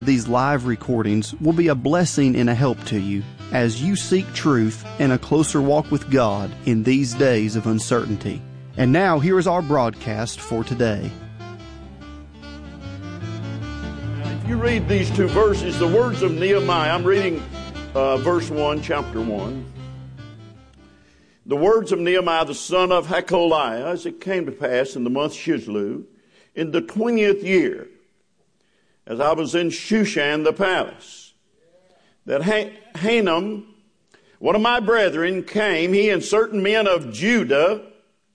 These live recordings will be a blessing and a help to you as you seek truth and a closer walk with God in these days of uncertainty. And now, here is our broadcast for today. If you read these two verses, the words of Nehemiah, I'm reading verse 1, chapter 1. The words of Nehemiah, the son of Hakaliah, as it came to pass in the month Chislev, in the 20th year, as I was in Shushan the palace, that Hanam, one of my brethren, came, he and certain men of Judah,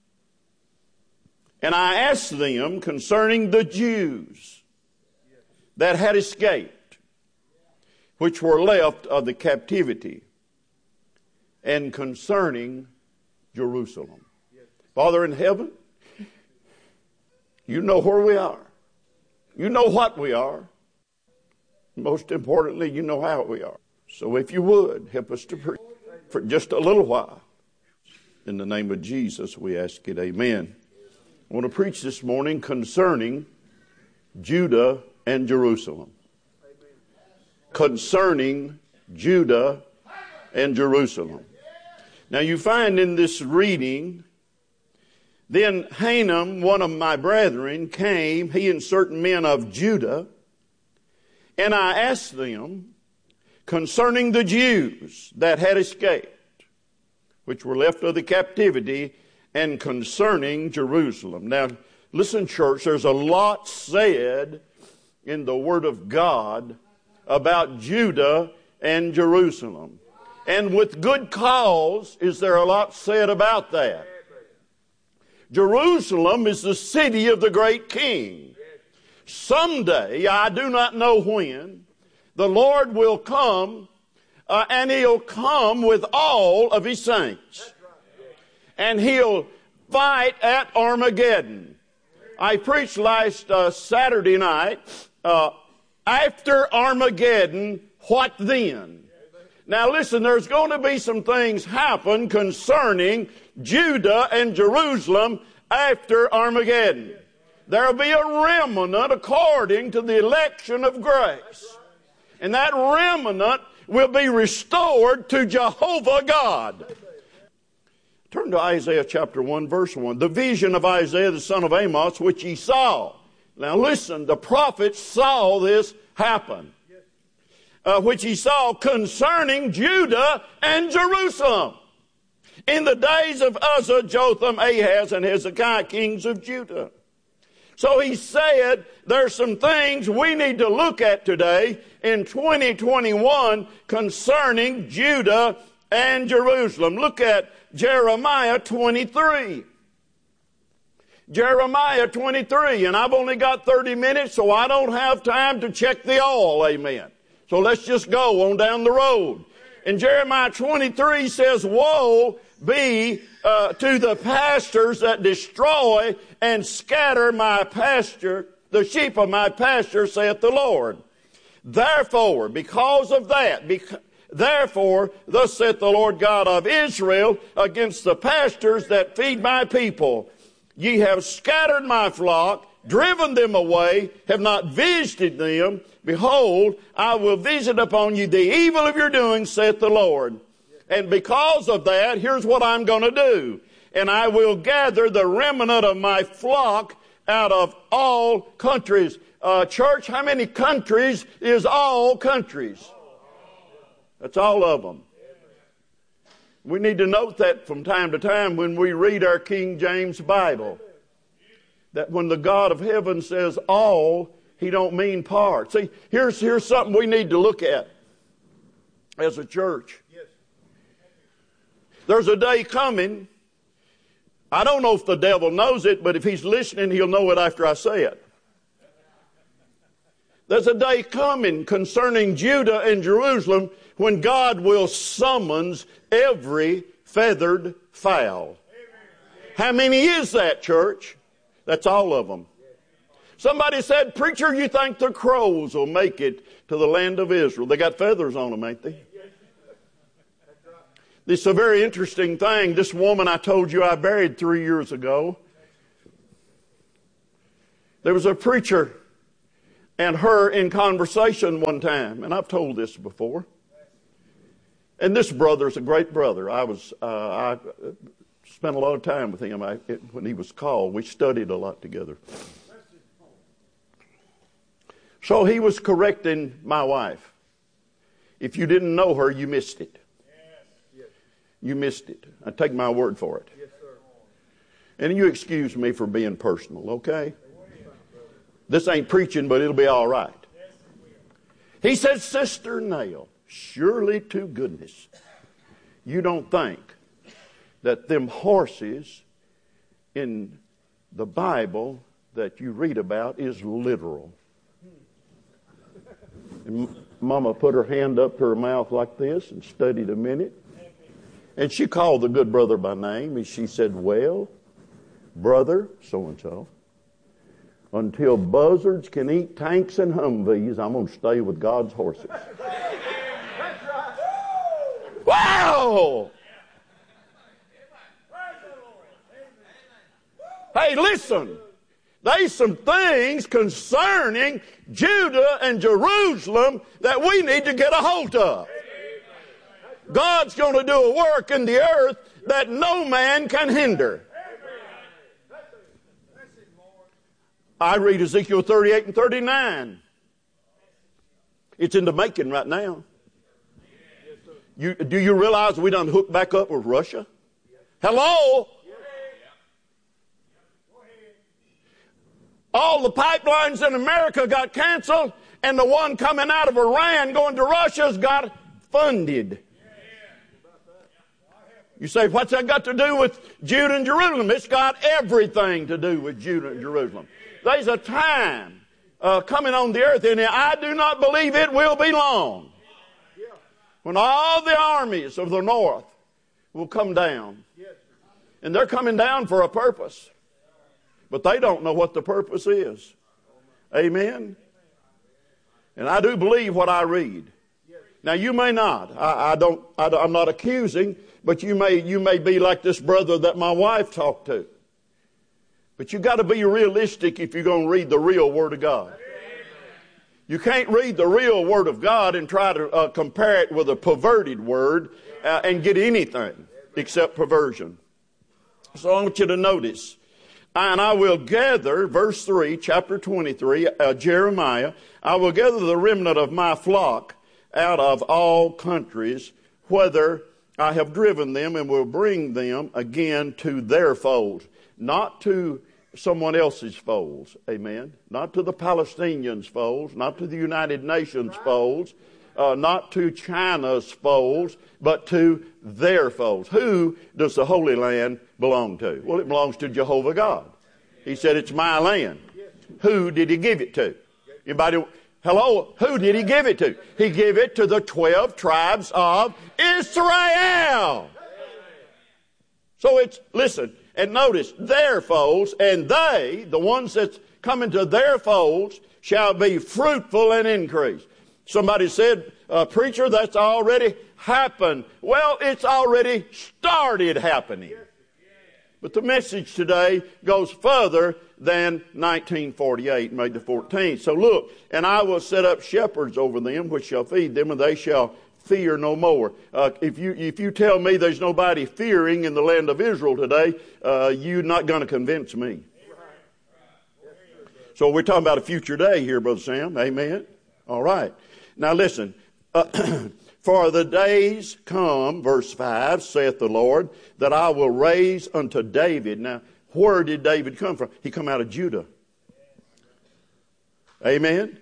and I asked them concerning the Jews that had escaped, which were left of the captivity, and concerning Jerusalem. Father in heaven, you know where we are. You know what we are. Most importantly, you know how we are. So if you would, help us to preach for just a little while. In the name of Jesus, we ask it. Amen. I want to preach this morning concerning Judah and Jerusalem. Concerning Judah and Jerusalem. Now you find in this reading, then Hanam, one of my brethren, came, he and certain men of Judah, and I asked them concerning the Jews that had escaped, which were left of the captivity, and concerning Jerusalem. Now, listen, church, there's a lot said in the Word of God about Judah and Jerusalem. And with good cause is there a lot said about that. Jerusalem is the city of the great king. Someday, I do not know when, the Lord will come, and He'll come with all of His saints. And He'll fight at Armageddon. I preached last Saturday night, after Armageddon, what then? Now listen, there's going to be some things happen concerning Judah and Jerusalem after Armageddon. There'll be a remnant according to the election of grace. And that remnant will be restored to Jehovah God. Turn to Isaiah chapter 1, verse 1. The vision of Isaiah the son of Amos, which he saw. Now listen, the prophet saw this happen. Which he saw concerning Judah and Jerusalem in the days of Uzzah, Jotham, Ahaz, and Hezekiah, kings of Judah. So he said there's some things we need to look at today in 2021 concerning Judah and Jerusalem. Look at Jeremiah 23. Jeremiah 23, and I've only got 30 minutes, so I don't have time to check the oil, amen. So let's just go on down the road. And Jeremiah 23 says, woe be to the pastors that destroy and scatter my pasture, the sheep of my pasture, saith the Lord. Therefore, because of that, therefore, thus saith the Lord God of Israel against the pastors that feed my people. Ye have scattered my flock, driven them away, have not visited them. Behold, I will visit upon you the evil of your doing, saith the Lord. And because of that, here's what I'm going to do. And I will gather the remnant of my flock out of all countries. Church, how many countries is all countries? That's all of them. We need to note that from time to time when we read our King James Bible. That when the God of heaven says all, He don't mean part. See, here's something we need to look at as a church. There's a day coming. I don't know if the devil knows it, but if he's listening, he'll know it after I say it. There's a day coming concerning Judah and Jerusalem when God will summons every feathered fowl. How many is that, church? That's all of them. Somebody said, preacher, you think the crows will make it to the land of Israel? They got feathers on them, ain't they? This is a very interesting thing. This woman I told you I buried 3 years ago. There was a preacher and her in conversation one time, and I've told this before. And this brother is a great brother. I spent a lot of time with him when he was called. We studied a lot together. So he was correcting my wife. If you didn't know her, you missed it. You missed it. I take my word for it. And you excuse me for being personal, okay? This ain't preaching, but it'll be all right. He said, Sister Nell, surely to goodness, you don't think that them horses in the Bible that you read about is literal. And Mama put her hand up to her mouth like this and studied a minute. And she called the good brother by name, and she said, well, brother so-and-so, until buzzards can eat tanks and Humvees, I'm going to stay with God's horses. Wow! Hey, listen. There's some things concerning Judah and Jerusalem that we need to get a hold of. God's going to do a work in the earth that no man can hinder. I read Ezekiel 38 and 39. It's in the making right now. Do you realize we done hooked back up with Russia? Hello? All the pipelines in America got canceled, and the one coming out of Iran going to Russia's got funded. You say, what's that got to do with Judah and Jerusalem? It's got everything to do with Judah and Jerusalem. There's a time coming on the earth, and I do not believe it will be long, when all the armies of the north will come down. And they're coming down for a purpose. But they don't know what the purpose is. Amen? And I do believe what I read. Now you may not. I'm not accusing, but you may be like this brother that my wife talked to. But you got to be realistic if you're going to read the real Word of God. You can't read the real Word of God and try to compare it with a perverted word and get anything except perversion. So I want you to notice. And I will gather, verse 3, chapter 23, Jeremiah, I will gather the remnant of my flock out of all countries, whither I have driven them, and will bring them again to their folds. Not to someone else's folds, amen? Not to the Palestinians' folds, not to the United Nations' folds, not to China's folds, but to their folds. Who does the Holy Land belong to? Well, it belongs to Jehovah God. He said, it's my land. Who did he give it to? Anybody? Hello? Who did he give it to? He gave it to the 12 tribes of Israel. So it's, listen, and notice, their folds, and they, the ones that's coming to their folds, shall be fruitful and increase. Somebody said, preacher, that's already happened. Well, it's already started happening. But the message today goes further than 1948, May the 14th. So look, and I will set up shepherds over them, which shall feed them, and they shall fear no more. If you tell me there's nobody fearing in the land of Israel today, you're not going to convince me. So we're talking about a future day here, Brother Sam. Amen. All right. Now listen. For the days come, verse 5, saith the Lord, that I will raise unto David. Now, where did David come from? He come out of Judah. Amen?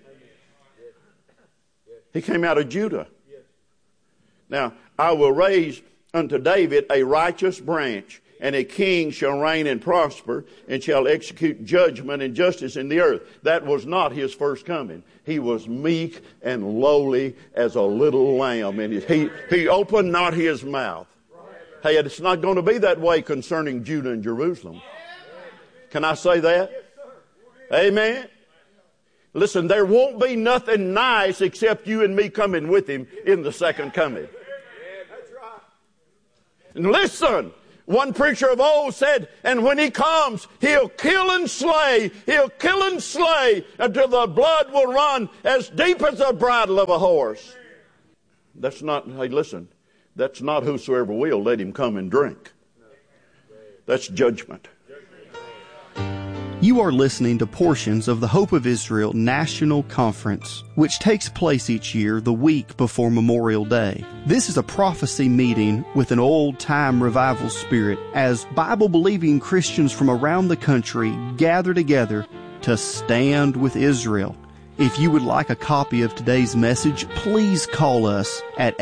He came out of Judah. Now, I will raise unto David a righteous branch, and a king shall reign and prosper, and shall execute judgment and justice in the earth. That was not his first coming. He was meek and lowly as a little lamb, and he opened not his mouth. Hey, it's not going to be that way concerning Judah and Jerusalem. Can I say that? Amen. Listen, there won't be nothing nice except you and me coming with him in the second coming. And listen, One preacher of old said, and when he comes, he'll kill and slay. He'll kill and slay until the blood will run as deep as the bridle of a horse. That's not, hey, listen, that's not whosoever will, let him come and drink. That's judgment. You are listening to portions of the Hope of Israel National Conference, which takes place each year the week before Memorial Day. This is a prophecy meeting with an old-time revival spirit as Bible-believing Christians from around the country gather together to stand with Israel. If you would like a copy of today's message, please call us at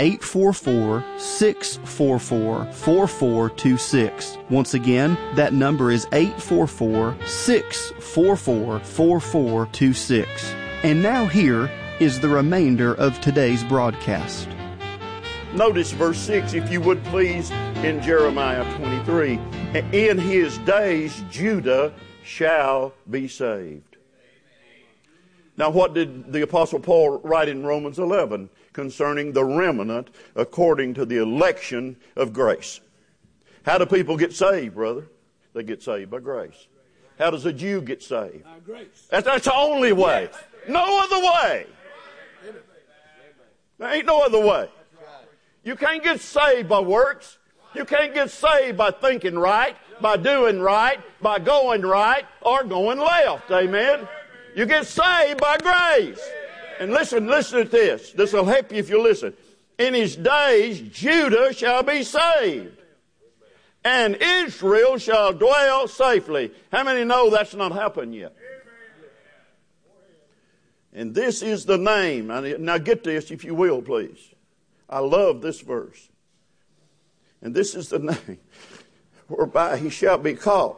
844-644-4426. Once again, that number is 844-644-4426. And now here is the remainder of today's broadcast. Notice verse 6, if you would please, in Jeremiah 23. In his days Judah shall be saved. Now, what did the Apostle Paul write in Romans 11 concerning the remnant according to the election of grace? How do people get saved, brother? They get saved by grace. How does a Jew get saved? Grace. That's the only way. No other way. There ain't no other way. You can't get saved by works. You can't get saved by thinking right, by doing right, by going right, or going left. Amen? You get saved by grace. And listen to this. This will help you if you listen. In his days, Judah shall be saved, and Israel shall dwell safely. How many know that's not happened yet? And this is the name. Now get this, if you will, please. I love this verse. And this is the name whereby he shall be called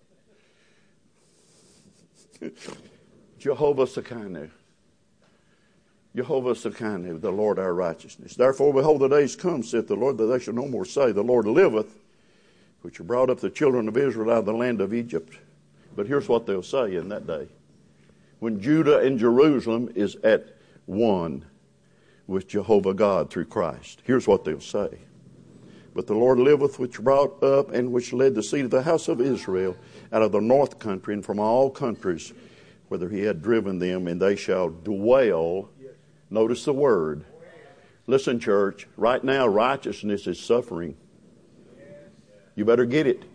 Jehovah Sekinu. Jehovah Sekinu, the Lord our righteousness. Therefore, behold, the days come, saith the Lord, that they shall no more say, the Lord liveth, which brought up the children of Israel out of the land of Egypt. But here's what they'll say in that day. When Judah and Jerusalem is at one with Jehovah God through Christ. Here's what they'll say. But the Lord liveth, which brought up and which led the seed of the house of Israel out of the north country and from all countries, whither he had driven them, and they shall dwell. Notice the word. Listen, church, right now righteousness is suffering. You better get it.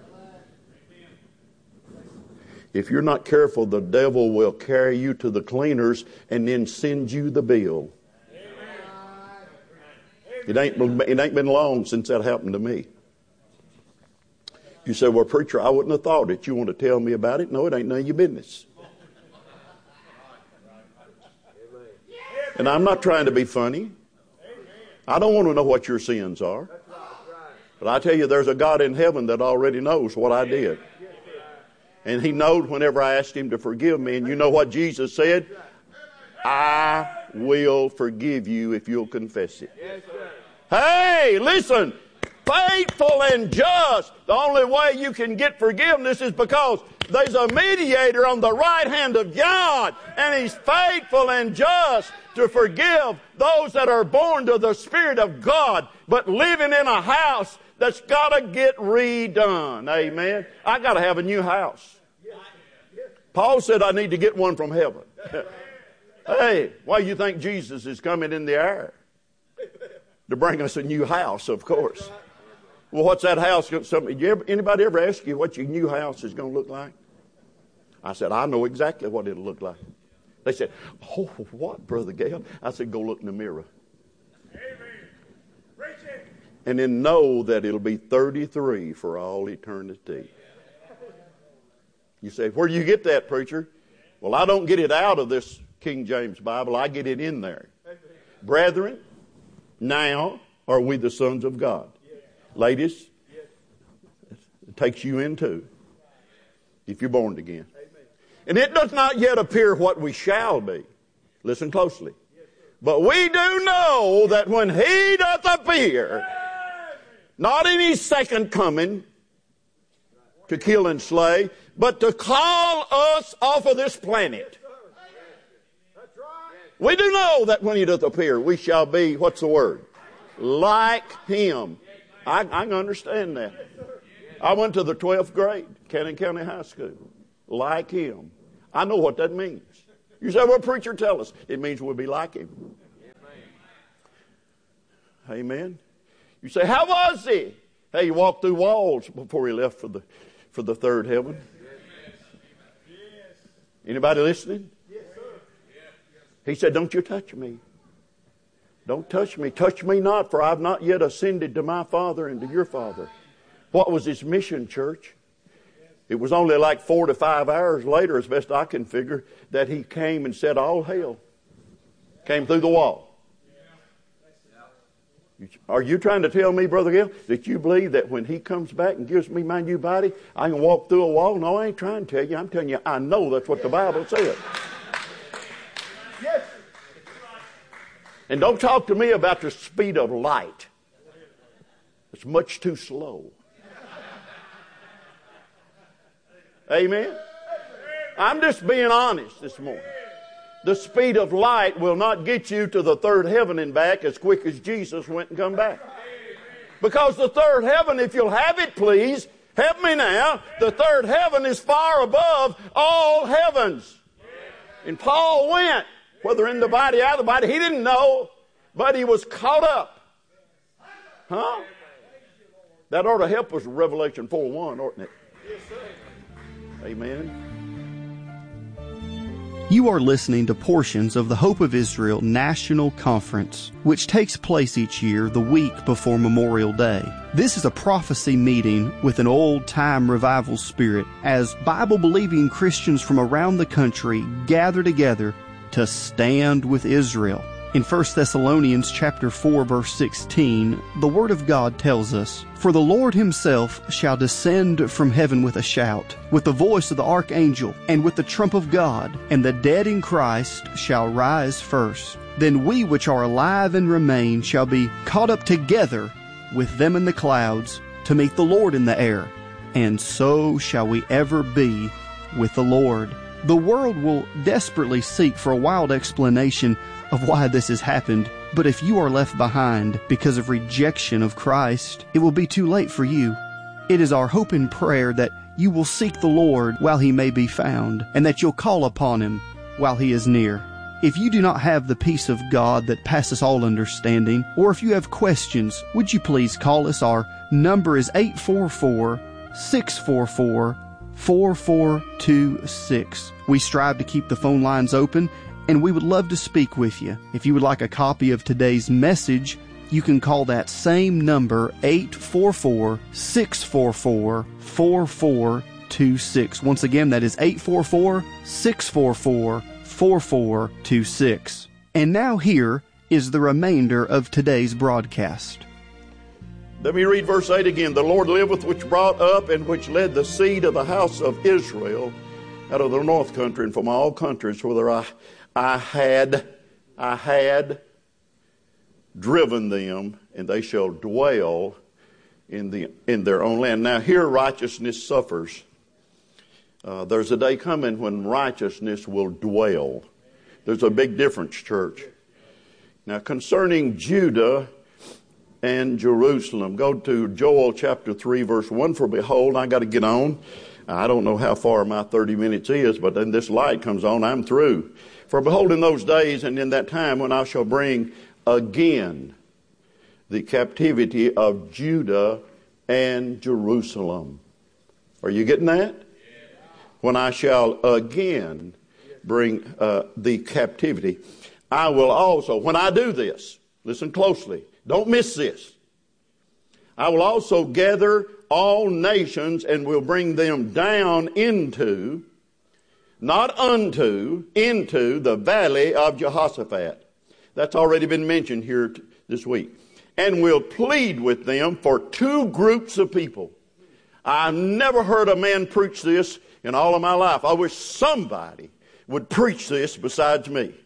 If you're not careful, the devil will carry you to the cleaners and then send you the bill. It ain't been long since that happened to me. You say, well, preacher, I wouldn't have thought it. You want to tell me about it? No, it ain't none of your business. And I'm not trying to be funny. I don't want to know what your sins are. But I tell you, there's a God in heaven that already knows what I did. And he knowed whenever I asked him to forgive me. And you know what Jesus said? I will forgive you if you'll confess it. Hey, listen. Faithful and just. The only way you can get forgiveness is because there's a mediator on the right hand of God, and he's faithful and just to forgive those that are born to the Spirit of God, but living in a house that's got to get redone. Amen. I got to have a new house. Paul said I need to get one from heaven. Hey, why do you think Jesus is coming in the air? To bring us a new house, of course. Well, what's that house? Anybody ever ask you what your new house is going to look like? I said, I know exactly what it'll look like. They said, oh, what, Brother Gale? I said, go look in the mirror. Amen. And then know that it'll be 33 for all eternity. You say, where do you get that, preacher? Well, I don't get it out of this King James Bible. I get it in there. Brethren, now are we the sons of God. Ladies, it takes you in too, if you're born again. And it does not yet appear what we shall be. Listen closely. But we do know that when he doth appear, not in his second coming to kill and slay, but to call us off of this planet. We do know that when he doth appear, we shall be, what's the word? Like him. I can understand that. I went to the 12th grade, Cannon County High School, like him. I know what that means. You say, well, preacher, tell us. It means we'll be like him. Amen. You say, how was he? Hey, he walked through walls before he left for the third heaven. Anybody listening? He said, don't you touch me. Don't touch me. Touch me not, for I've not yet ascended to my Father and to your Father. What was his mission, church? It was only like 4 to 5 hours later, as best I can figure, that he came and said, all hail. Came through the wall. Are you trying to tell me, Brother Gale, that you believe that when he comes back and gives me my new body, I can walk through a wall? No, I ain't trying to tell you. I'm telling you, I know that's what the Bible says. And don't talk to me about the speed of light. It's much too slow. Amen? I'm just being honest this morning. The speed of light will not get you to the third heaven and back as quick as Jesus went and come back. Because the third heaven, if you'll have it please, help me now, the third heaven is far above all heavens. And Paul went, whether in the body or out of the body, he didn't know, but he was caught up. Huh? That ought to help us with Revelation 4:1, oughtn't it? Amen. You are listening to portions of the Hope of Israel National Conference, which takes place each year the week before Memorial Day. This is a prophecy meeting with an old-time revival spirit as Bible-believing Christians from around the country gather together to stand with Israel. In 1 Thessalonians chapter 4, verse 16, the Word of God tells us, "For the Lord himself shall descend from heaven with a shout, with the voice of the archangel, and with the trump of God, and the dead in Christ shall rise first. Then we which are alive and remain shall be caught up together with them in the clouds to meet the Lord in the air, and so shall we ever be with the Lord." The world will desperately seek for a wild explanation of why this has happened, but if you are left behind because of rejection of Christ, it will be too late for you. It is our hope and prayer that you will seek the Lord while he may be found, and that you'll call upon him while he is near. If you do not have the peace of God that passes all understanding, or if you have questions, would you please call us? Our number is 844-644-4426. We strive to keep the phone lines open, and we would love to speak with you. If you would like a copy of today's message, you can call that same number, 844-644-4426. Once again, that is 844-644-4426. And now here is the remainder of today's broadcast. Let me read verse 8 again. "The Lord liveth, which brought up and which led the seed of the house of Israel out of the north country and from all countries, whither I had driven them, and they shall dwell in their own land." Now here righteousness suffers. There's a day coming when righteousness will dwell. There's a big difference, church. Now concerning Judah and Jerusalem, go to Joel chapter 3, verse 1. "For behold," I got to get on. I don't know how far my 30 minutes is, but then this light comes on, I'm through. "For behold, in those days and in that time when I shall bring again the captivity of Judah and Jerusalem." Are you getting that? When I shall again bring the captivity. "I will also," when I do this, listen closely, don't miss this. "I will also gather all nations and will bring them down into," not unto, into the valley of Jehoshaphat. That's already been mentioned here this week. "And will plead with them for two groups of people." I've never heard a man preach this in all of my life. I wish somebody would preach this besides me.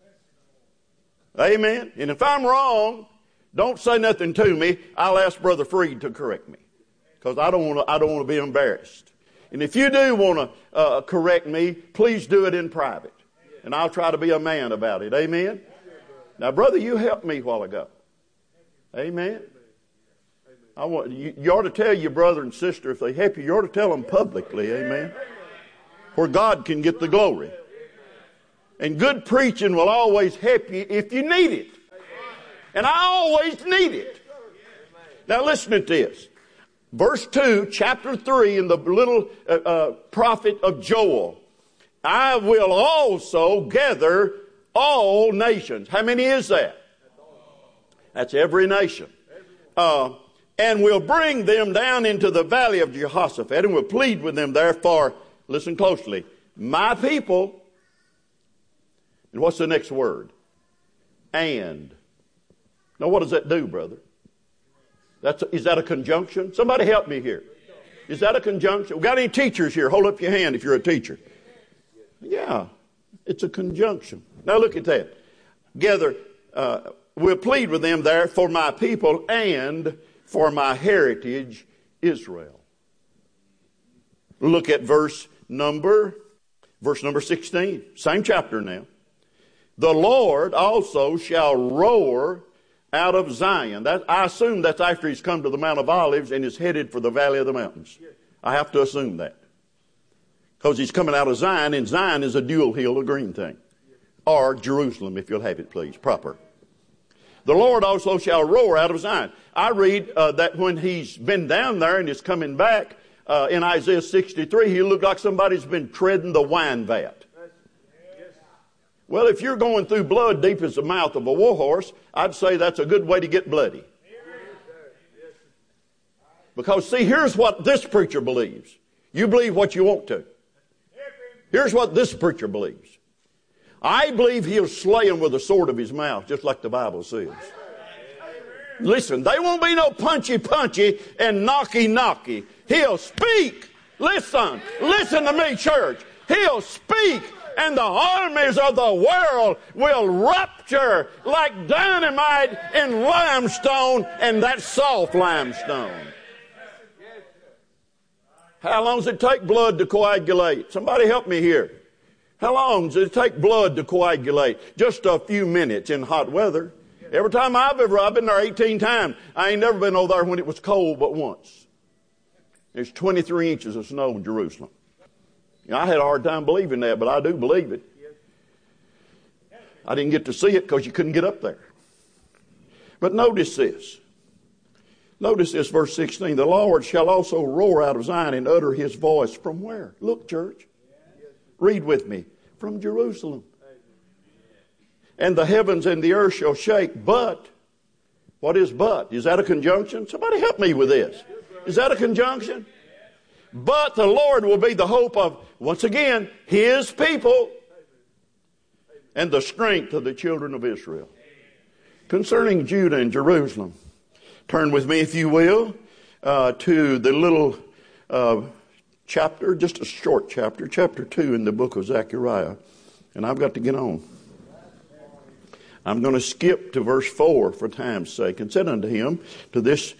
Amen. And if I'm wrong, don't say nothing to me. I'll ask Brother Freed to correct me, because I don't want to be embarrassed. And if you do want to correct me, please do it in private, and I'll try to be a man about it. Amen. Now, brother, you helped me a while ago. Amen. You ought to tell your brother and sister if they help you. You ought to tell them publicly, amen, where God can get the glory. And good preaching will always help you if you need it. And I always need it. Now listen to this. Verse 2, chapter 3 in the little prophet of Joel. I will also gather all nations. How many is that? That's every nation. And will bring them down into the valley of Jehoshaphat, and will plead with them therefore, listen closely, my people. And what's the next word? And. Now what does that do, brother? Is that a conjunction? Somebody help me here. Is that a conjunction? We got any teachers here? Hold up your hand if you're a teacher. Yeah, it's a conjunction. Now look at that. Gather, we'll plead with them there for my people and for my heritage, Israel. Look at verse number 16. Same chapter now. The Lord also shall roar out of Zion. I assume that's after he's come to the Mount of Olives and is headed for the valley of the mountains. I have to assume that. Because he's coming out of Zion, and Zion is a dual hill, a green thing. Or Jerusalem, if you'll have it, please, proper. The Lord also shall roar out of Zion. I read that when he's been down there and is coming back, in Isaiah 63, he looked like somebody's been treading the wine vat. Well, if you're going through blood deep as the mouth of a war horse, I'd say that's a good way to get bloody. Because, see, here's what this preacher believes. You believe what you want to. Here's what this preacher believes. I believe he'll slay him with the sword of his mouth, just like the Bible says. Listen, they won't be no punchy and knocky. He'll speak. Listen to me, church. He'll speak. And the armies of the world will rupture like dynamite in limestone, and that's soft limestone. How long does it take blood to coagulate? Somebody help me here. How long does it take blood to coagulate? Just a few minutes in hot weather. Every time I've been there 18 times. I ain't never been over there when it was cold but once. There's 23 inches of snow in Jerusalem. I had a hard time believing that, but I do believe it. I didn't get to see it because you couldn't get up there. But notice this. Notice this, verse 16. The Lord shall also roar out of Zion and utter his voice from where? Look, church. Read with me. From Jerusalem. And the heavens and the earth shall shake, but. What is but? Is that a conjunction? Somebody help me with this. Is that a conjunction? But the Lord will be the hope of, once again, his people and the strength of the children of Israel. Concerning Judah and Jerusalem, turn with me, if you will, to the little chapter, just a short chapter, chapter 2 in the book of Zechariah. And I've got to get on. I'm going to skip to verse 4 for time's sake. And said unto him, to this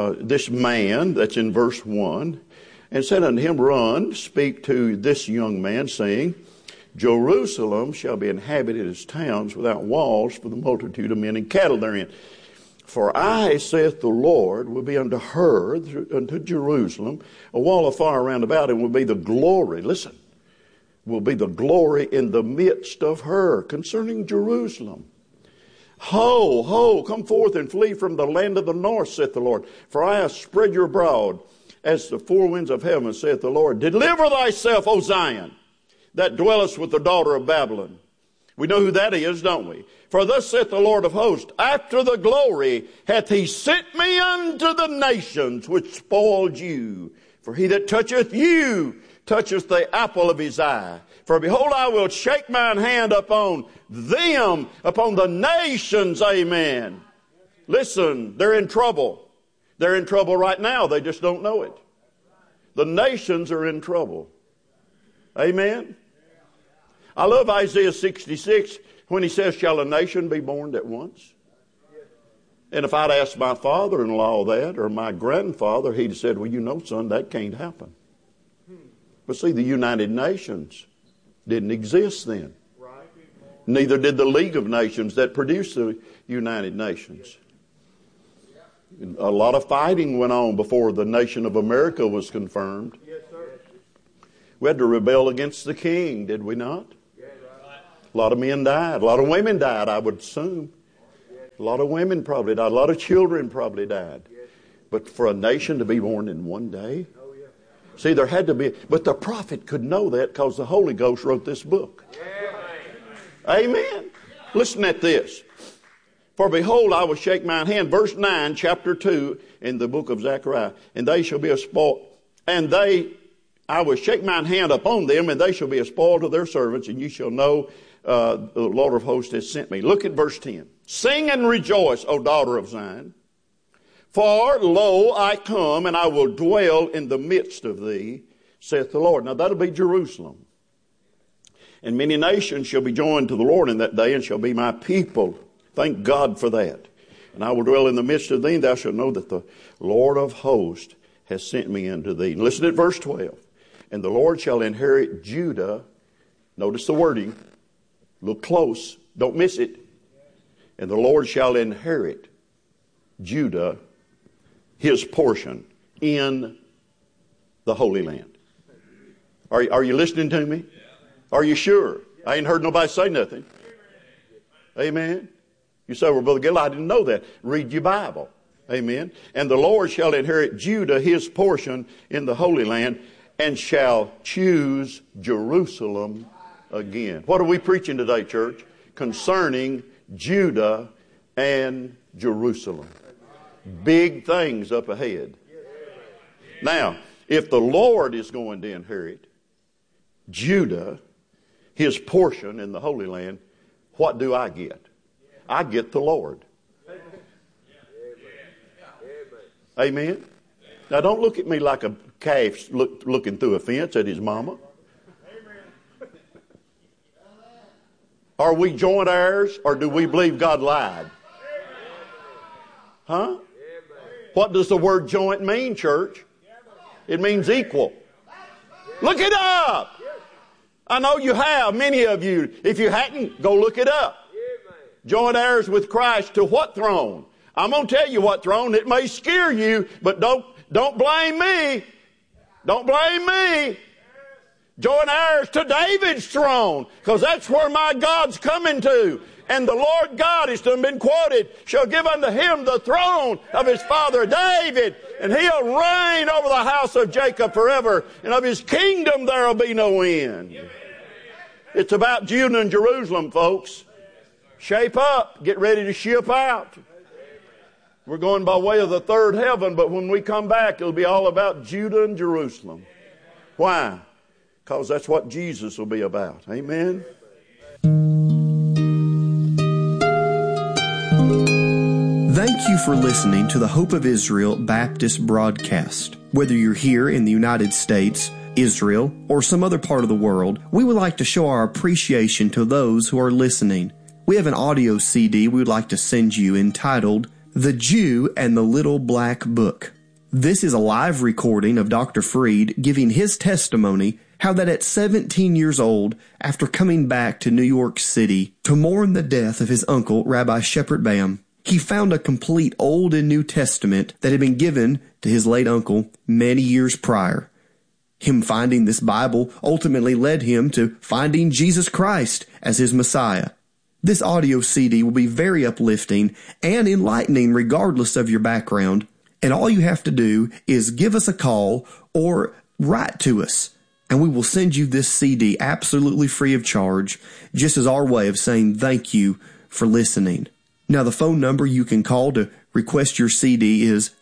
man that's in verse 1, and said unto him, Run, speak to this young man, saying, Jerusalem shall be inhabited as towns without walls for the multitude of men and cattle therein. For I, saith the Lord, will be unto her, unto Jerusalem, a wall of fire round about, and will be the glory, listen, will be the glory in the midst of her. Concerning Jerusalem, Ho, ho, come forth and flee from the land of the north, saith the Lord. For I have spread you abroad as the four winds of heaven, saith the Lord. Deliver thyself, O Zion, that dwellest with the daughter of Babylon. We know who that is, don't we? For thus saith the Lord of hosts, after the glory hath he sent me unto the nations which spoiled you. For he that toucheth you toucheth the apple of his eye. For behold, I will shake mine hand upon them, upon the nations, amen. Listen, they're in trouble. They're in trouble right now. They just don't know it. The nations are in trouble. Amen. I love Isaiah 66 when he says, shall a nation be born at once? And if I'd asked my father-in-law that, or my grandfather, he'd said, well, you know, son, that can't happen. But see, the United Nations didn't exist then. Neither did the League of Nations that produced the United Nations. A lot of fighting went on before the nation of America was confirmed. Yes, sir. We had to rebel against the king, did we not? A lot of men died. A lot of women died, I would assume. A lot of women probably died. A lot of children probably died. But for a nation to be born in one day? See, there had to be. But the prophet could know that because the Holy Ghost wrote this book. Amen. Listen at this. For behold, I will shake mine hand. Verse 9, chapter 2 in the book of Zechariah. And they shall be a spoil. I will shake mine hand upon them, and they shall be a spoil to their servants, and you shall know the Lord of hosts has sent me. Look at verse 10. Sing and rejoice, O daughter of Zion. For, lo, I come, and I will dwell in the midst of thee, saith the Lord. Now, that'll be Jerusalem. And many nations shall be joined to the Lord in that day, and shall be my people. Thank God for that. And I will dwell in the midst of thee, and thou shalt know that the Lord of hosts has sent me unto thee. And listen at verse 12. And the Lord shall inherit Judah. Notice the wording. Look close. Don't miss it. And the Lord shall inherit Judah, his portion, in the Holy Land. Are you listening to me? Are you sure? I ain't heard nobody say nothing. Amen. You say, well, Brother Gill, I didn't know that. Read your Bible. Amen. And the Lord shall inherit Judah, his portion, in the Holy Land, and shall choose Jerusalem again. What are we preaching today, church? Concerning Judah and Jerusalem. Big things up ahead. Now, if the Lord is going to inherit Judah, his portion in the Holy Land, what do I get? I get the Lord. Amen. Now, don't look at me like a calf looking through a fence at his mama. Are we joint heirs, or do we believe God lied? Huh? What does the word joint mean, church? It means equal. Look it up. I know you have, many of you. If you hadn't, go look it up. Joint heirs with Christ to what throne? I'm going to tell you what throne. It may scare you, but don't blame me. Don't blame me. Joint heirs to David's throne, because that's where my God's coming to. And the Lord God, it's been quoted, shall give unto him the throne of his father David, and he'll reign over the house of Jacob forever, and of his kingdom there will be no end. It's about Judah and Jerusalem, folks. Shape up. Get ready to ship out. We're going by way of the third heaven, but when we come back, it'll be all about Judah and Jerusalem. Why? Because that's what Jesus will be about. Amen. Thank you for listening to the Hope of Israel Baptist broadcast. Whether you're here in the United States, Israel, or some other part of the world, we would like to show our appreciation to those who are listening. We have an audio CD we would like to send you entitled, The Jew and the Little Black Book. This is a live recording of Dr. Freed giving his testimony how that at 17 years old, after coming back to New York City to mourn the death of his uncle, Rabbi Shepard Bam, he found a complete Old and New Testament that had been given to his late uncle many years prior. Him finding this Bible ultimately led him to finding Jesus Christ as his Messiah. This audio CD will be very uplifting and enlightening regardless of your background, and all you have to do is give us a call or write to us, and we will send you this CD absolutely free of charge, just as our way of saying thank you for listening. Now, the phone number you can call to request your CD is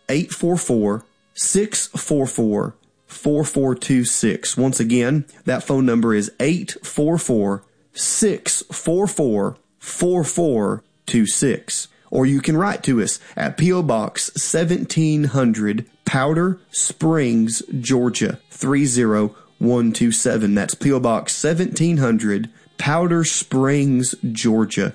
844-644-4426. Once again, that phone number is 844-644-4426. Or you can write to us at P.O. Box 1700, Powder Springs, Georgia, 30127. That's P.O. Box 1700, Powder Springs, Georgia,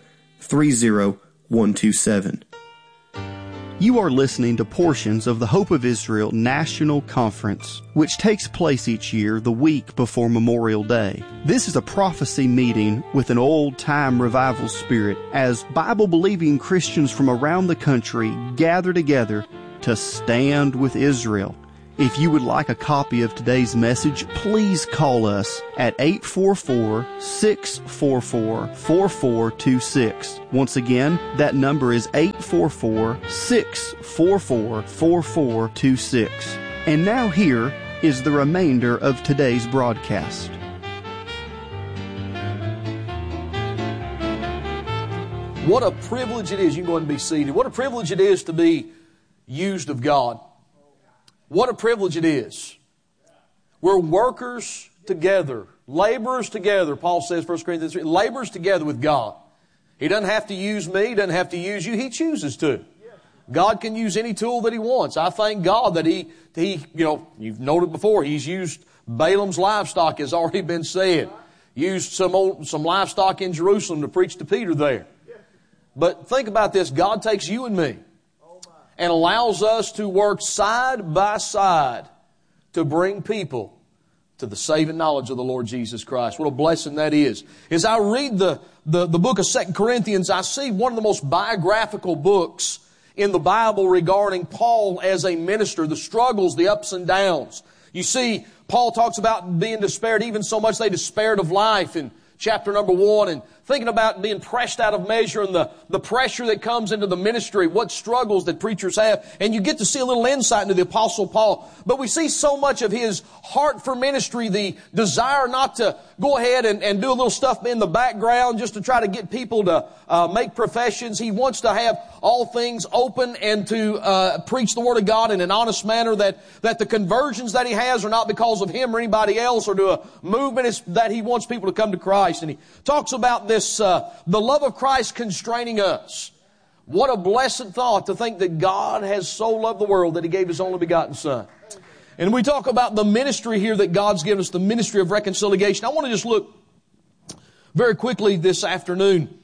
30127. You are listening to portions of the Hope of Israel National Conference, which takes place each year the week before Memorial Day. This is a prophecy meeting with an old-time revival spirit as Bible-believing Christians from around the country gather together to stand with Israel. If you would like a copy of today's message, please call us at 844-644-4426. Once again, that number is 844-644-4426. And now here is the remainder of today's broadcast. What a privilege it is. You can go ahead and be seated. What a privilege it is to be used of God. What a privilege it is. We're workers together, laborers together, Paul says, 1 Corinthians 3, laborers together with God. He doesn't have to use me, He doesn't have to use you, He chooses to. God can use any tool that He wants. I thank God that He you've noted before, He's used Balaam's livestock, has already been said. Used some livestock in Jerusalem to preach to Peter there. But think about this, God takes you and me and allows us to work side by side to bring people to the saving knowledge of the Lord Jesus Christ. What a blessing that is. As I read the book of 2 Corinthians, I see one of the most biographical books in the Bible regarding Paul as a minister, the struggles, the ups and downs. You see, Paul talks about being despaired, even so much they despaired of life in chapter number 1, and thinking about being pressed out of measure and the pressure that comes into the ministry, what struggles that preachers have. And you get to see a little insight into the Apostle Paul. But we see so much of his heart for ministry, the desire not to go ahead and do a little stuff in the background just to try to get people to make professions. He wants to have all things open and to preach the Word of God in an honest manner, that the conversions that he has are not because of him or anybody else or to a movement. It's that he wants people to come to Christ. And he talks about this, the love of Christ constraining us. What a blessed thought to think that God has so loved the world that He gave His only begotten Son. And we talk about the ministry here that God's given us, the ministry of reconciliation. I want to just look very quickly this afternoon.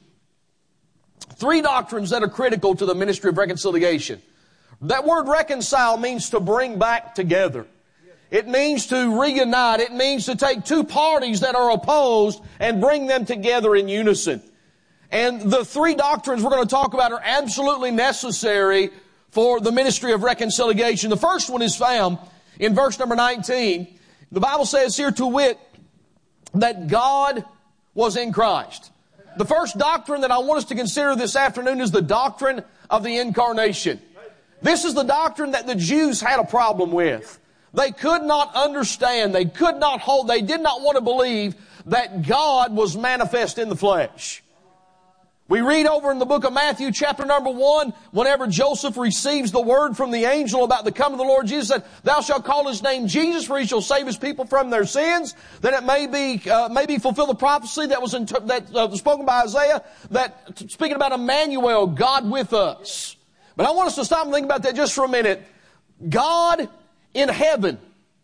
3 doctrines that are critical to the ministry of reconciliation. That word reconcile means to bring back together. It means to reunite. It means to take 2 parties that are opposed and bring them together in unison. And the 3 doctrines we're going to talk about are absolutely necessary for the ministry of reconciliation. The first one is found in verse number 19. The Bible says here, to wit, that God was in Christ. The first doctrine that I want us to consider this afternoon is the doctrine of the incarnation. This is the doctrine that the Jews had a problem with. They could not understand, they could not hold, they did not want to believe that God was manifest in the flesh. We read over in the book of Matthew chapter number 1, whenever Joseph receives the word from the angel about the coming of the Lord Jesus, that thou shalt call His name Jesus, for He shall save His people from their sins, that it may be fulfill the prophecy that was spoken by Isaiah, that speaking about Emmanuel, God with us. But I want us to stop and think about that just for a minute. God in heaven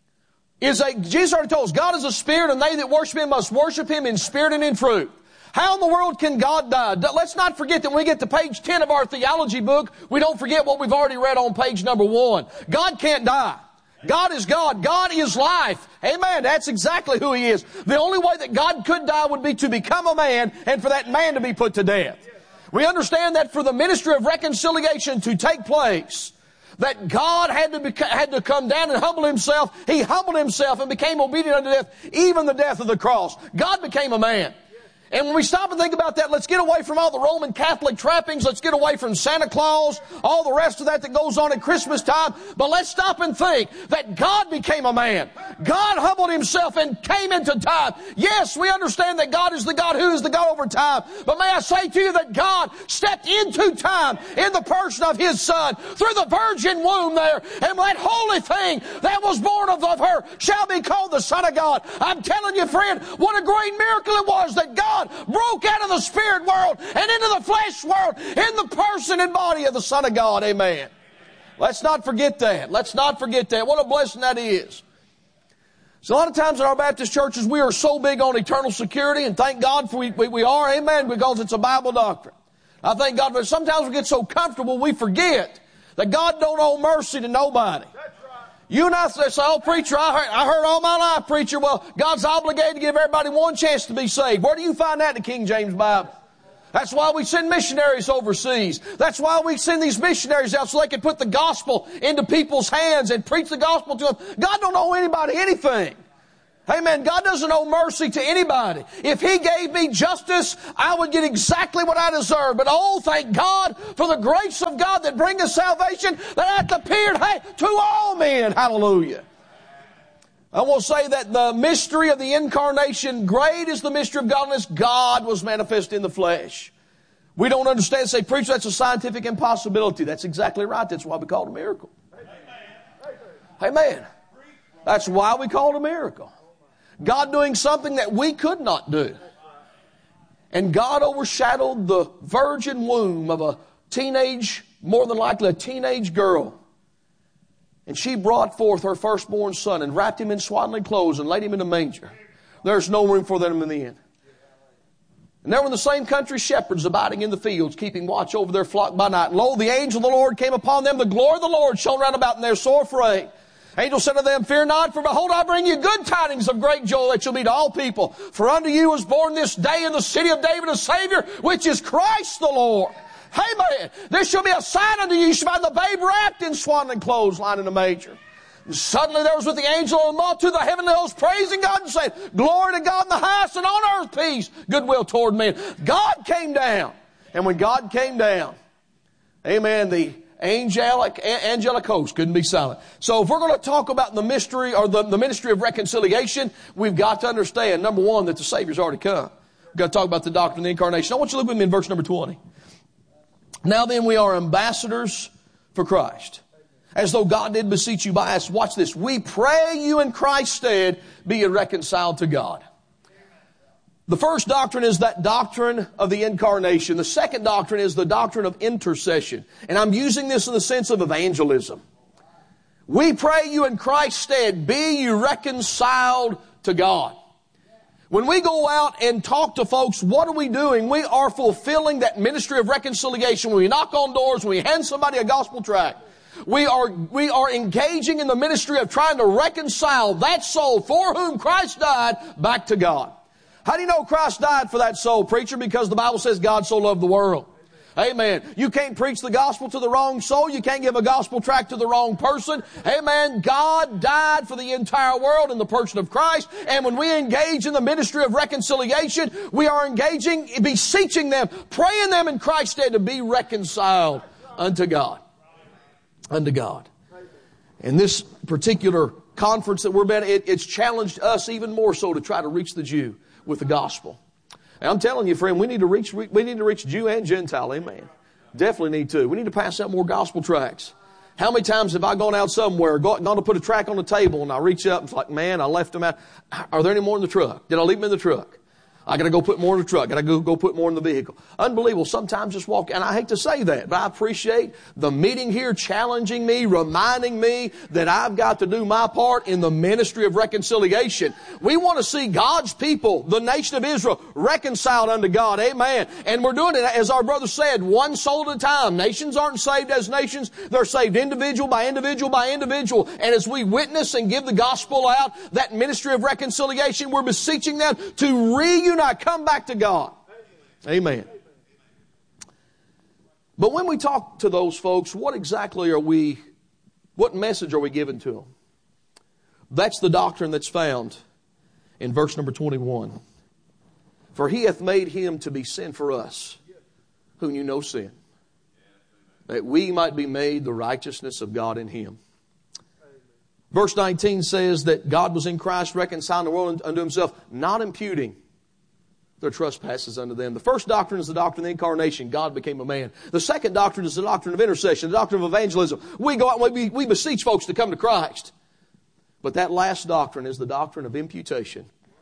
Jesus already told us, God is a spirit, and they that worship Him must worship Him in spirit and in truth. How in the world can God die? Let's not forget that when we get to page 10 of our theology book, we don't forget what we've already read on page number 1. God can't die. God is God. God is life. Amen. That's exactly who He is. The only way that God could die would be to become a man and for that man to be put to death. We understand that for the ministry of reconciliation to take place, that God had to come down and humble Himself. He humbled Himself and became obedient unto death, even the death of the cross. God became a man. And when we stop and think about that, let's get away from all the Roman Catholic trappings. Let's get away from Santa Claus, all the rest of that goes on at Christmas time. But let's stop and think that God became a man. God humbled Himself and came into time. Yes, we understand that God is the God who is the God over time. But may I say to you that God stepped into time in the person of His Son through the virgin womb there. And that holy thing that was born of her shall be called the Son of God. I'm telling you, friend, what a great miracle it was that God broke out of the spirit world and into the flesh world in the person and body of the Son of God. Amen. Let's not forget that. Let's not forget that. What a blessing that is. So a lot of times in our Baptist churches, we are so big on eternal security, and thank God for we are, amen, because it's a Bible doctrine. I thank God, but sometimes we get so comfortable we forget that God don't owe mercy to nobody. You and I say, oh, preacher, I heard all my life, preacher, well, God's obligated to give everybody one chance to be saved. Where do you find that in the King James Bible? That's why we send missionaries overseas. That's why we send these missionaries out so they can put the gospel into people's hands and preach the gospel to them. God don't owe anybody anything. Amen. God doesn't owe mercy to anybody. If He gave me justice, I would get exactly what I deserve. But oh, thank God for the grace of God that bringeth salvation that hath appeared to all men. Hallelujah. I will say that the mystery of the incarnation, great is the mystery of godliness. God was manifest in the flesh. We don't understand, say, preacher, that's a scientific impossibility. That's exactly right. That's why we call it a miracle. Amen. That's why we call it a miracle. God doing something that we could not do. And God overshadowed the virgin womb of a teenage, more than likely a teenage girl. And she brought forth her firstborn son and wrapped him in swaddling clothes and laid him in a manger. There's no room for them in the inn. And there were in the same country shepherds abiding in the fields, keeping watch over their flock by night. And lo, the angel of the Lord came upon them. The glory of the Lord shone round about, and they were sore afraid. Angel said to them, fear not, for behold, I bring you good tidings of great joy that shall be to all people. For unto you was born this day in the city of David a Savior, which is Christ the Lord. Amen. There shall be a sign unto you. You shall find the babe wrapped in swaddling clothes, lying in a manger. And suddenly there was with the angel of the multitude of the heavenly hosts praising God and saying, glory to God in the highest, and on earth peace, goodwill toward men. God came down. And when God came down, amen, the angelic host couldn't be silent. So if we're going to talk about the mystery or the ministry of reconciliation, we've got to understand, number one, that the Savior's already come. We've got to talk about the doctrine of the incarnation. I want you to look with me in verse number 20. Now then, we are ambassadors for Christ, as though God did beseech you by us. Watch this. We pray you in Christ's stead be ye reconciled to God. The first doctrine is that doctrine of the incarnation. The second doctrine is the doctrine of intercession. And I'm using this in the sense of evangelism. We pray you in Christ's stead, be you reconciled to God. When we go out and talk to folks, what are we doing? We are fulfilling that ministry of reconciliation. When we knock on doors, when we hand somebody a gospel tract, we are engaging in the ministry of trying to reconcile that soul for whom Christ died back to God. How do you know Christ died for that soul, preacher? Because the Bible says God so loved the world. Amen. You can't preach the gospel to the wrong soul. You can't give a gospel tract to the wrong person. Amen. God died for the entire world in the person of Christ. And when we engage in the ministry of reconciliation, we are engaging, beseeching them, praying them in Christ's stead to be reconciled unto God. Unto God. And this particular conference that we're at, it's challenged us even more so to try to reach the Jew with the gospel. And I'm telling you, friend, we need to reach Jew and Gentile. Amen. Definitely need to. We need to pass out more gospel tracts. How many times have I gone out somewhere, gone to put a tract on the table, and I reach up and it's like, man, I left them out. Are there any more in the truck? Did I leave them in the truck? I got to go put more in the truck. Got to go put more in the vehicle. Unbelievable. Sometimes just walk, and I hate to say that, but I appreciate the meeting here challenging me, reminding me that I've got to do my part in the ministry of reconciliation. We want to see God's people, the nation of Israel, reconciled unto God. Amen. And we're doing it, as our brother said, one soul at a time. Nations aren't saved as nations. They're saved individual by individual by individual. And as we witness and give the gospel out, that ministry of reconciliation, we're beseeching them to reunite. Come back to God. Amen. But when we talk to those folks, what message are we giving to them? That's the doctrine that's found in verse number 21. For he hath made him to be sin for us, who knew no sin, that we might be made the righteousness of God in him. Verse 19 says that God was in Christ reconciling the world unto himself, not imputing their trespasses unto them. The first doctrine is the doctrine of the incarnation. God became a man. The second doctrine is the doctrine of intercession, the doctrine of evangelism. We go out and we beseech folks to come to Christ. But that last doctrine is the doctrine of imputation.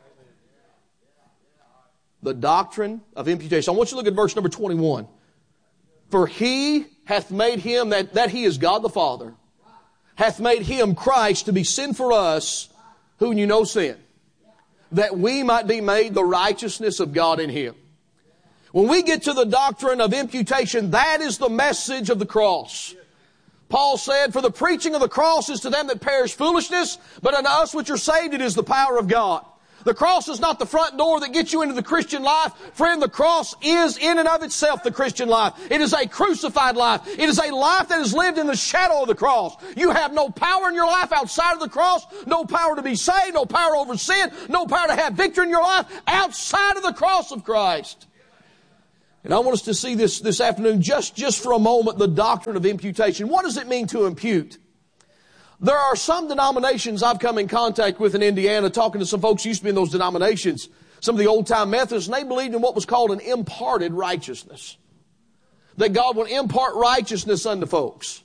The doctrine of imputation. I want you to look at verse number 21. For he hath made him, that he is God the Father, hath made him, Christ, to be sin for us, who knew no sin, that we might be made the righteousness of God in him. When we get to the doctrine of imputation, that is the message of the cross. Paul said, for the preaching of the cross is to them that perish foolishness, but unto us which are saved it is the power of God. The cross is not the front door that gets you into the Christian life. Friend, the cross is in and of itself the Christian life. It is a crucified life. It is a life that is lived in the shadow of the cross. You have no power in your life outside of the cross, no power to be saved, no power over sin, no power to have victory in your life outside of the cross of Christ. And I want us to see this afternoon, just for a moment, the doctrine of imputation. What does it mean to impute? There are some denominations I've come in contact with in Indiana, talking to some folks who used to be in those denominations, some of the old-time Methodists, and they believed in what was called an imparted righteousness. That God would impart righteousness unto folks.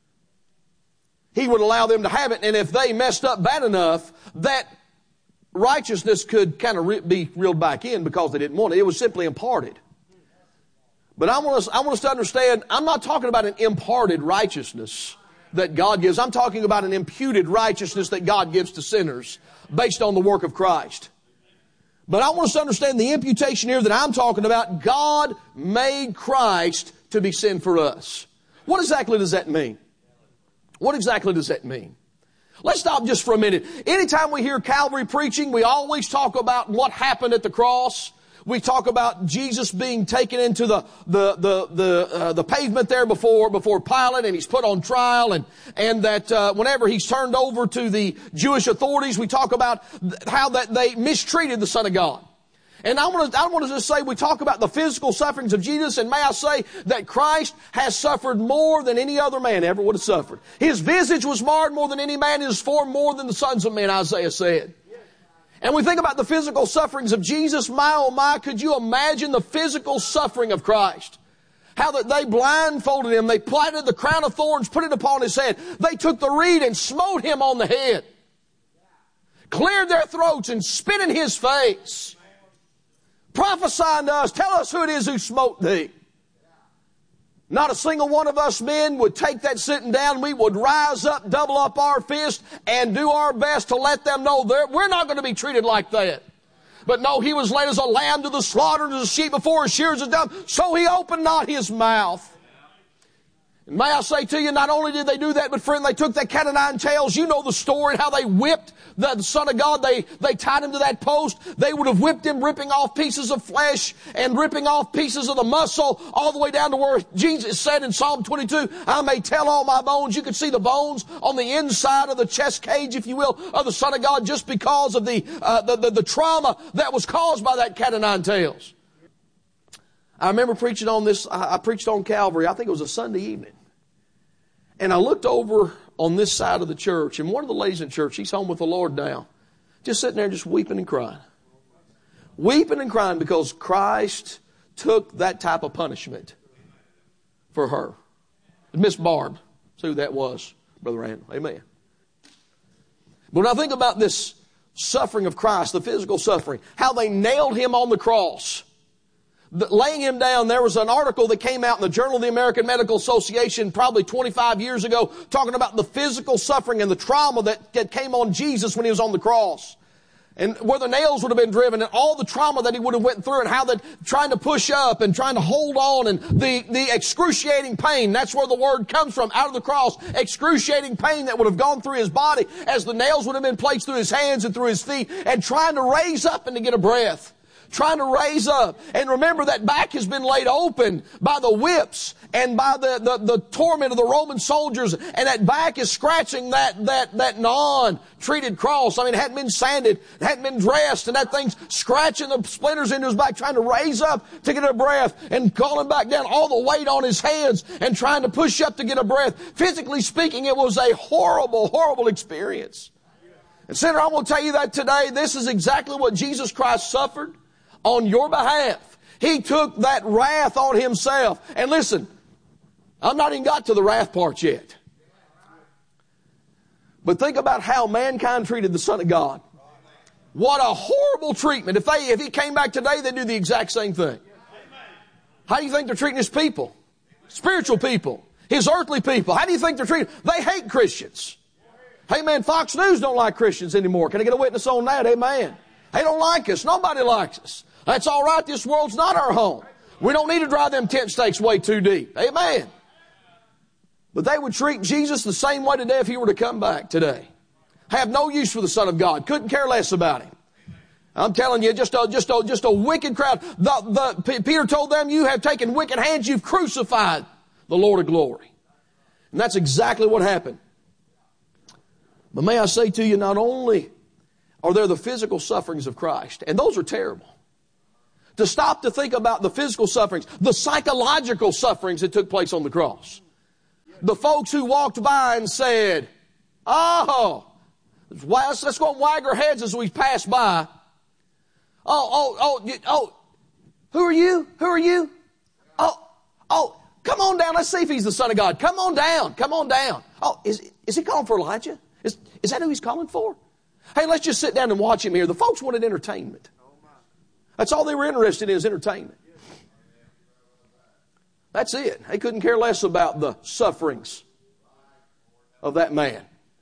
He would allow them to have it, and if they messed up bad enough, that righteousness could kind of be reeled back in because they didn't want it. It was simply imparted. But I want us to understand, I'm not talking about an imparted righteousness that God gives. I'm talking about an imputed righteousness that God gives to sinners based on the work of Christ. But I want us to understand the imputation here that I'm talking about. God made Christ to be sin for us. What exactly does that mean? What exactly does that mean? Let's stop just for a minute. Anytime we hear Calvary preaching, we always talk about what happened at the cross. We talk about Jesus being taken into the pavement there before Pilate, and he's put on trial, and that whenever he's turned over to the Jewish authorities, we talk about how that they mistreated the Son of God. And I want to just say, we talk about the physical sufferings of Jesus, and may I say that Christ has suffered more than any other man ever would have suffered. His visage was marred more than any man, his form more than the sons of men, Isaiah said. And we think about the physical sufferings of Jesus. My, oh my, could you imagine the physical suffering of Christ? How that they blindfolded him, they plaited the crown of thorns, put it upon his head. They took the reed and smote him on the head. Cleared their throats and spit in his face. Prophesying to us, tell us who it is who smote thee. Not a single one of us men would take that sitting down. We would rise up, double up our fist, and do our best to let them know we're not going to be treated like that. But no, he was led as a lamb to the slaughter, and as a sheep before his shears is dumb, so he opened not his mouth. And may I say to you, not only did they do that, but friend, they took that cat o' nine tails. You know the story, how they whipped the Son of God. They tied him to that post. They would have whipped him, ripping off pieces of flesh and ripping off pieces of the muscle, all the way down to where Jesus said in Psalm 22, I may tell all my bones. You could see the bones on the inside of the chest cage, if you will, of the Son of God, just because of the trauma that was caused by that cat o' nine tails. I remember preaching on this. I preached on Calvary. I think it was a Sunday evening. And I looked over on this side of the church, and one of the ladies in church, she's home with the Lord now, just sitting there just weeping and crying. Weeping and crying because Christ took that type of punishment for her. Miss Barb, that's who that was, Brother Randall. Amen. But when I think about this suffering of Christ, the physical suffering, how they nailed him on the cross, laying him down, there was an article that came out in the Journal of the American Medical Association probably 25 years ago talking about the physical suffering and the trauma that came on Jesus when he was on the cross. And where the nails would have been driven and all the trauma that he would have went through and how that trying to push up and trying to hold on and the excruciating pain. That's where the word comes from, out of the cross. Excruciating pain that would have gone through his body as the nails would have been placed through his hands and through his feet, and trying to raise up and to get a breath. Trying to raise up. And remember, that back has been laid open by the whips and by the torment of the Roman soldiers. And that back is scratching that non-treated cross. I mean, it hadn't been sanded, it hadn't been dressed, and that thing's scratching the splinters into his back, trying to raise up to get a breath and calling back down, all the weight on his hands and trying to push up to get a breath. Physically speaking, it was a horrible, horrible experience. And sinner, I want to tell you that today, this is exactly what Jesus Christ suffered on your behalf. He took that wrath on himself. And listen, I've not even got to the wrath part yet. But think about how mankind treated the Son of God. What a horrible treatment. If he came back today, they'd do the exact same thing. How do you think they're treating his people? Spiritual people. His earthly people. How do you think they're treating? They hate Christians. Hey man, Fox News don't like Christians anymore. Can I get a witness on that? Amen. They don't like us. Nobody likes us. That's all right. This world's not our home. We don't need to drive them tent stakes way too deep. Amen. But they would treat Jesus the same way today if he were to come back today. Have no use for the Son of God. Couldn't care less about him. I'm telling you, just a wicked crowd. Peter told them, you have taken wicked hands, you've crucified the Lord of glory. And that's exactly what happened. But may I say to you, not only are there the physical sufferings of Christ, and those are terrible. To stop to think about the physical sufferings, the psychological sufferings that took place on the cross. The folks who walked by and said, oh, let's go and wag our heads as we pass by. Oh, who are you? Who are you? Oh, come on down. Let's see if he's the Son of God. Come on down. Come on down. Oh, is he calling for Elijah? Is that who he's calling for? Hey, let's just sit down and watch him here. The folks wanted entertainment. That's all they were interested in, is entertainment. That's it. They couldn't care less about the sufferings of that man.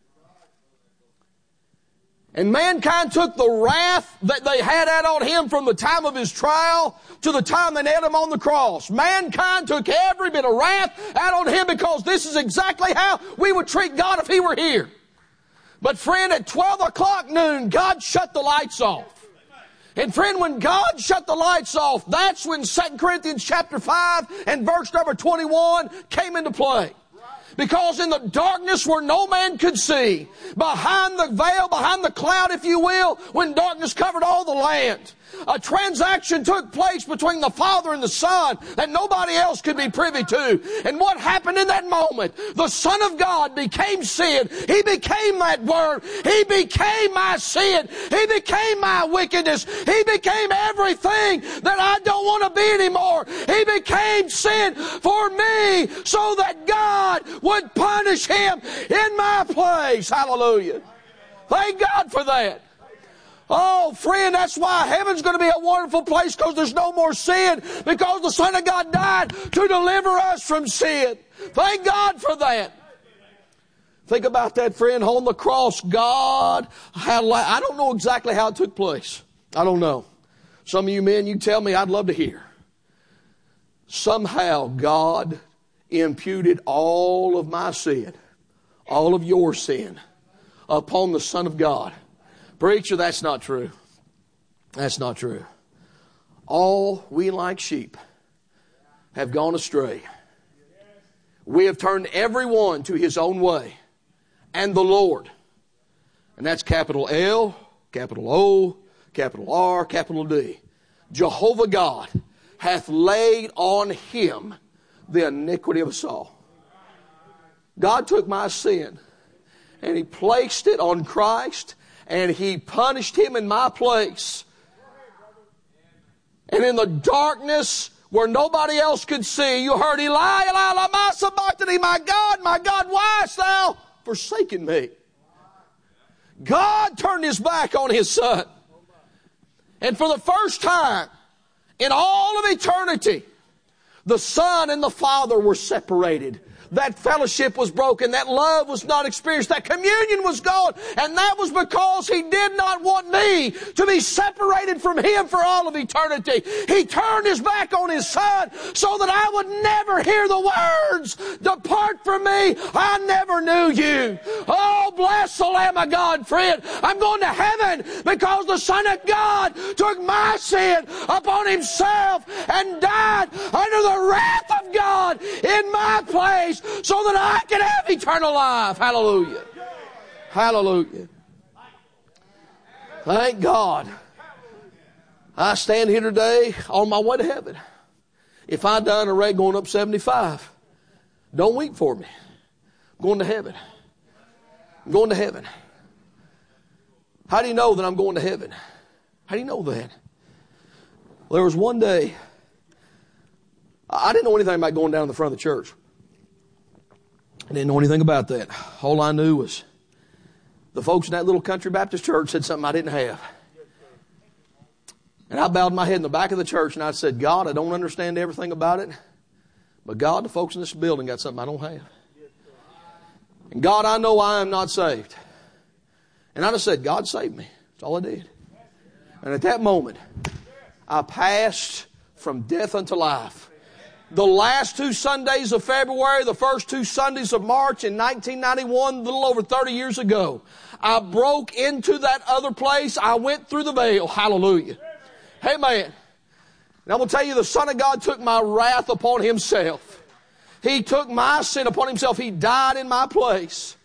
And mankind took the wrath that they had out on him from the time of his trial to the time they nailed him on the cross. Mankind took every bit of wrath out on him because this is exactly how we would treat God if he were here. But friend, at 12 o'clock noon, God shut the lights off. And friend, when God shut the lights off, that's when 2 Corinthians chapter 5 and verse number 21 came into play. Because in the darkness where no man could see, behind the veil, behind the cloud, if you will, when darkness covered all the land, a transaction took place between the Father and the Son that nobody else could be privy to. And what happened in that moment? The Son of God became sin. He became that Word. He became my sin. He became my wickedness. He became everything that I don't want to be anymore. He became sin for me so that God would punish him in my place. Hallelujah. Thank God for that. Oh, friend, that's why heaven's going to be a wonderful place, because there's no more sin, because the Son of God died to deliver us from sin. Thank God for that. Think about that, friend. On the cross, God had, I don't know exactly how it took place. I don't know. Some of you men, you tell me, I'd love to hear. Somehow God imputed all of my sin, all of your sin, upon the Son of God. Preacher, that's not true. That's not true. All we like sheep have gone astray. We have turned everyone to his own way. And the Lord, and that's capital L, capital O, capital R, capital D, Jehovah God hath laid on him the iniquity of us all. God took my sin and he placed it on Christ, and he punished him in my place. And in the darkness where nobody else could see, you heard, Eli, Eli, lama sabachthani, my God, why hast thou forsaken me? God turned his back on his Son. And for the first time in all of eternity, the Son and the Father were separated. That fellowship was broken. That love was not experienced. That communion was gone. And that was because he did not want me to be separated from him for all of eternity. He turned his back on his Son so that I would never hear the words, "Depart from me, I never knew you." Oh, bless the Lamb of God, friend. I'm going to heaven because the Son of God took my sin upon himself and died under the wrath of God in my place, so that I can have eternal life. Hallelujah. Hallelujah. Thank God. I stand here today on my way to heaven. If I die in a wreck going up 75, don't weep for me. I'm going to heaven. I'm going to heaven. How do you know that I'm going to heaven? How do you know that? Well, there was one day, I didn't know anything about going down to the front of the church. I didn't know anything about that. All I knew was the folks in that little country Baptist church said something I didn't have. And I bowed my head in the back of the church and I said, God, I don't understand everything about it, but God, the folks in this building got something I don't have. And God, I know I am not saved. And I just said, God, save me. That's all I did. And at that moment, I passed from death unto life. The last 2 Sundays of February, the first 2 Sundays of March in 1991, a little over 30 years ago, I broke into that other place. I went through the veil. Hallelujah. Amen. And I'm going to tell you, the Son of God took my wrath upon Himself. He took my sin upon Himself. He died in my place.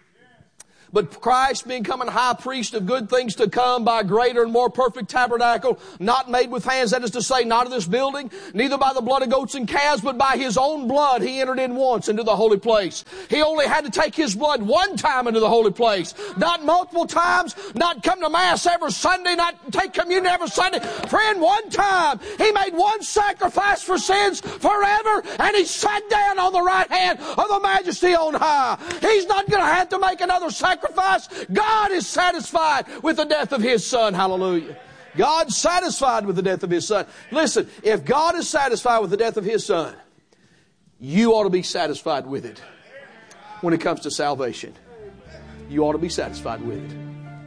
But Christ, becoming high priest of good things to come by a greater and more perfect tabernacle, not made with hands, that is to say, not of this building, neither by the blood of goats and calves, but by His own blood, He entered in once into the holy place. He only had to take His blood one time into the holy place, not multiple times, not come to Mass every Sunday, not take communion every Sunday. Friend, one time, He made one sacrifice for sins forever, and He sat down on the right hand of the Majesty on high. He's not going to have to make another sacrifice. God is satisfied with the death of His Son. Hallelujah. God's satisfied with the death of His Son. Listen, if God is satisfied with the death of His Son, you ought to be satisfied with it. When it comes to salvation, you ought to be satisfied with it.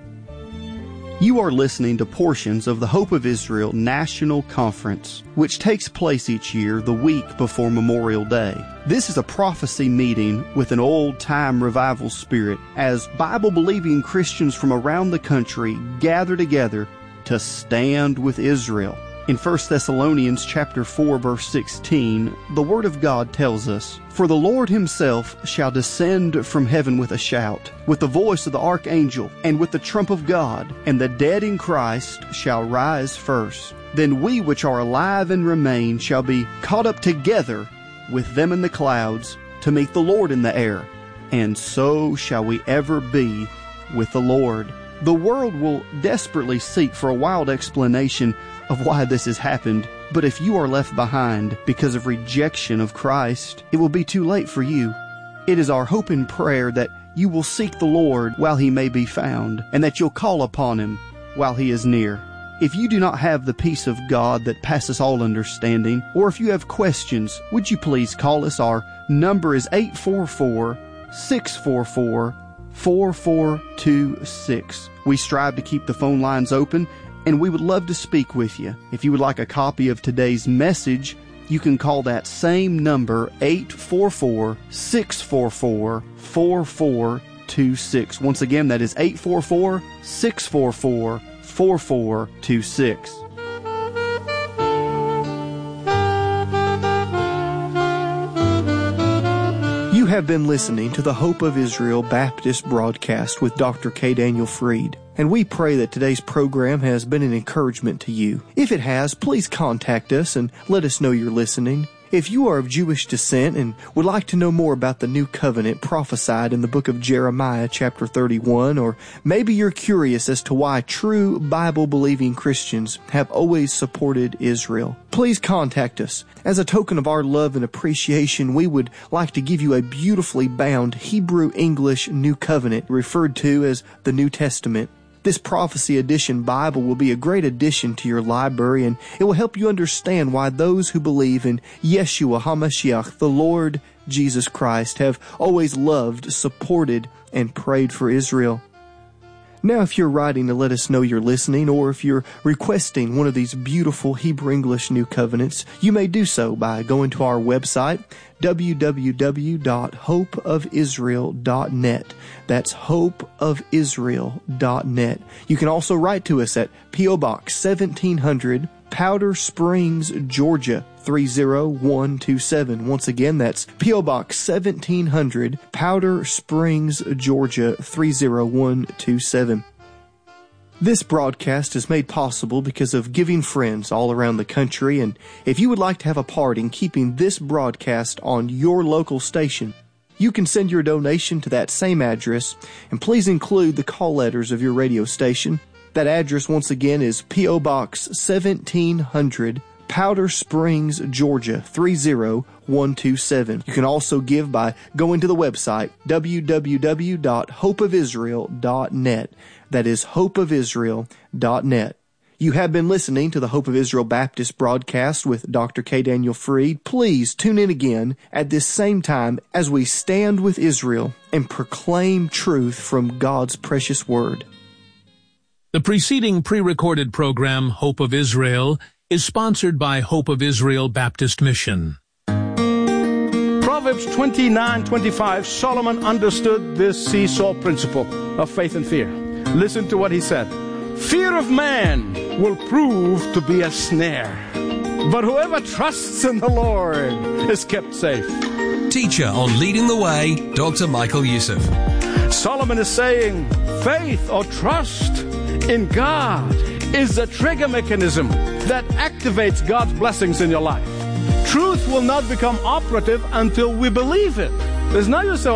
You are listening to portions of the Hope of Israel National Conference, which takes place each year the week before Memorial Day. This is a prophecy meeting with an old-time revival spirit as Bible-believing Christians from around the country gather together to stand with Israel. In 1 Thessalonians chapter 4, verse 16, the Word of God tells us, "For the Lord Himself shall descend from heaven with a shout, with the voice of the archangel, and with the trump of God, and the dead in Christ shall rise first. Then we which are alive and remain shall be caught up together with them in the clouds to meet the Lord in the air, and so shall we ever be with the Lord." The world will desperately seek for a wild explanation of why this has happened, but if you are left behind because of rejection of Christ, it will be too late for you. It is our hope and prayer that you will seek the Lord while He may be found, and that you'll call upon Him while He is near. If you do not have the peace of God that passes all understanding, or if you have questions, would you please call us? Our number is 844-644-4426. We strive to keep the phone lines open, and we would love to speak with you. If you would like a copy of today's message, you can call that same number, 844-644-4426. Once again, that is 844-644-4426. You have been listening to the Hope of Israel Baptist broadcast with Dr. K. Daniel Freed, and we pray that today's program has been an encouragement to you. If it has, please contact us and let us know you're listening. If you are of Jewish descent and would like to know more about the new covenant prophesied in the book of Jeremiah chapter 31, or maybe you're curious as to why true Bible-believing Christians have always supported Israel, please contact us. As a token of our love and appreciation, we would like to give you a beautifully bound Hebrew-English New Covenant referred to as the New Testament. This Prophecy Edition Bible will be a great addition to your library, and it will help you understand why those who believe in Yeshua HaMashiach, the Lord Jesus Christ, have always loved, supported, and prayed for Israel. Now, if you're writing to let us know you're listening, or if you're requesting one of these beautiful Hebrew-English New Covenants, you may do so by going to our website, www.hopeofisrael.net. That's hopeofisrael.net. You can also write to us at P.O. Box 1700, Powder Springs, Georgia 30127. Once again, that's P.O. Box 1700, Powder Springs, Georgia 30127. This broadcast is made possible because of giving friends all around the country, and if you would like to have a part in keeping this broadcast on your local station, you can send your donation to that same address, and please include the call letters of your radio station. That address, once again, is P.O. Box 1700, Powder Springs, Georgia 30127. You can also give by going to the website www.hopeofisrael.net. That is hopeofisrael.net. You have been listening to the Hope of Israel Baptist broadcast with Dr. K. Daniel Freed. Please tune in again at this same time as we stand with Israel and proclaim truth from God's precious Word. The preceding pre-recorded program, Hope of Israel, is sponsored by Hope of Israel Baptist Mission. Proverbs 29:25, Solomon understood this seesaw principle of faith and fear. Listen to what he said. Fear of man will prove to be a snare, but whoever trusts in the Lord is kept safe. Teacher on Leading the Way, Dr. Michael Youssef. Solomon is saying faith or trust in God is the trigger mechanism that activates God's blessings in your life. Truth will not become operative until we believe it. There's no use of,